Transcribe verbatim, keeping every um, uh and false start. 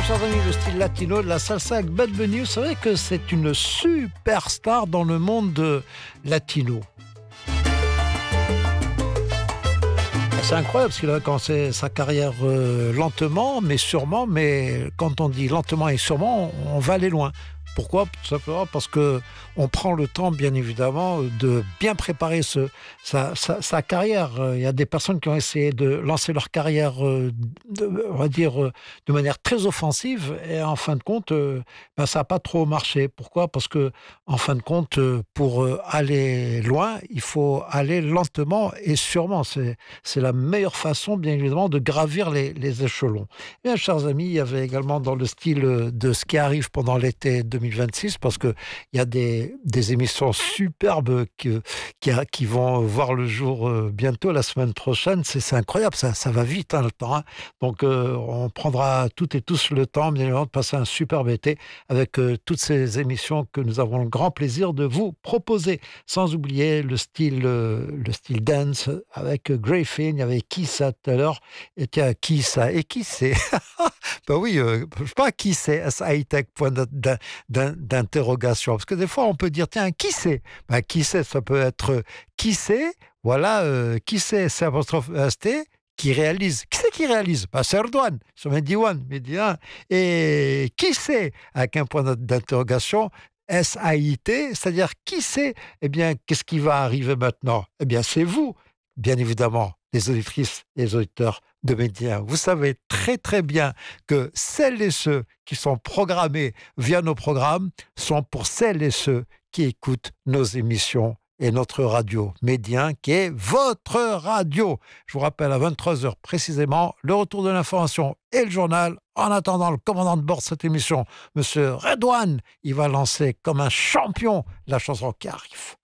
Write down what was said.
chers amis, le style latino de la salsa avec Bad Bunny. Vous savez que c'est une superstar dans le monde de latino. C'est incroyable parce qu'il a commencé sa carrière euh, lentement, mais sûrement. Mais quand on dit lentement et sûrement, on, on va aller loin. Pourquoi ? Tout simplement parce que on prend le temps, bien évidemment, de bien préparer ce, sa, sa, sa carrière. Il y a des personnes qui ont essayé de lancer leur carrière, de, on va dire, de manière très offensive, et en fin de compte, ben, ça n'a pas trop marché. Pourquoi ? Parce que, en fin de compte, pour aller loin, il faut aller lentement et sûrement. C'est, c'est la meilleure façon, bien évidemment, de gravir les, les échelons. Bien, chers amis, il y avait également dans le style de ce qui arrive pendant l'été deux mille vingt-six, parce qu'il y a des, des émissions superbes qui, qui, qui vont voir le jour bientôt, la semaine prochaine. C'est, c'est incroyable, ça, ça va vite, hein, le temps. Hein. Donc, euh, on prendra toutes et tous le temps, bien évidemment, de passer un superbe été avec euh, toutes ces émissions que nous avons le grand plaisir de vous proposer. Sans oublier le style, euh, le style dance avec Greyfin. Il y avait Kissa tout à l'heure. Et tiens, Kissa. Et qui c'est ? Ben oui, euh, je ne sais pas qui c'est, S-Hightech, point d'interrogation. Parce que des fois, on peut dire, tiens, qui c'est ? Ben, qui c'est ? Ça peut être qui c'est, voilà, euh, qui c'est, c'est apostrophe S T, qui réalise. Qui c'est qui réalise ? Ben, c'est Erdogan, sur Mediwan, Median. Et qui c'est ? Avec un point d'interrogation, S A I T, c'est-à-dire qui c'est ? Eh bien, qu'est-ce qui va arriver maintenant ? Eh bien, c'est vous, bien évidemment, les auditrices et les auditeurs de Média. Vous savez très très bien que celles et ceux qui sont programmés via nos programmes sont pour celles et ceux qui écoutent nos émissions et notre radio Média, qui est votre radio. Je vous rappelle à vingt-trois heures précisément, le retour de l'information et le journal. En attendant, le commandant de bord de cette émission, Monsieur Redouane, il va lancer comme un champion la chanson qui arrive.